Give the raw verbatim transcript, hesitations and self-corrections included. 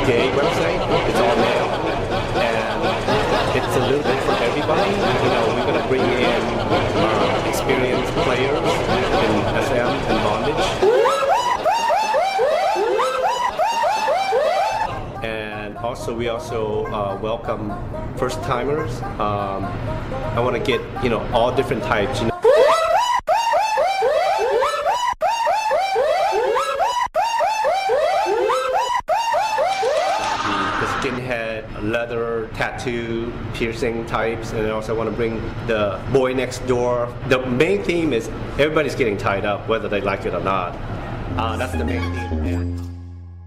gay website. It's all male, and it's a little bit for everybody. You know, we're gonna bring in uh, experienced players in S M and bondage. And also, we also uh, welcome first timers. Um, I want to get, you know, all different types. You know. The skinhead, leather, tattoo, piercing types, and I also want to bring the boy next door. The main theme is everybody's getting tied up, whether they like it or not. Uh, that's the main theme. Yeah.